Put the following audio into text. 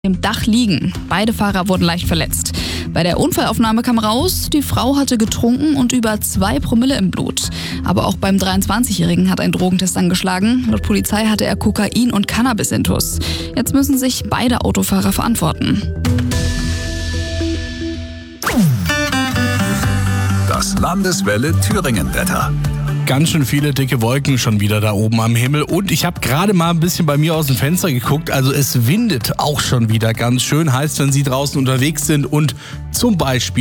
Im Dach liegen. Beide Fahrer wurden leicht verletzt. Bei der Unfallaufnahme kam raus, die Frau hatte getrunken und über 2 Promille im Blut. Aber auch beim 23-Jährigen hat ein Drogentest angeschlagen. Laut Polizei hatte er Kokain und Cannabis-Intus. Jetzt müssen sich beide Autofahrer verantworten. Das Landeswelle Thüringen-Wetter. Ganz schön viele dicke Wolken schon wieder da oben am Himmel. Und ich habe gerade mal ein bisschen bei mir aus dem Fenster geguckt. Also es windet auch schon wieder ganz schön. Heißt, wenn Sie draußen unterwegs sind und zum Beispiel